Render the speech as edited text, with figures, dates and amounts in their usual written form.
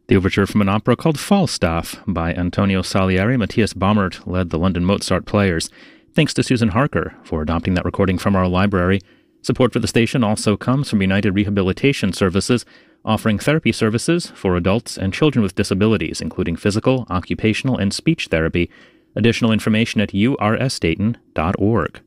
The overture from an opera called Falstaff by Antonio Salieri. Matthias Baumert led the London Mozart Players. Thanks to Susan Harker for adopting that recording from our library. Support for the station also comes from United Rehabilitation Services, offering therapy services for adults and children with disabilities, including physical, occupational, and speech therapy. Additional information at ursdayton.org.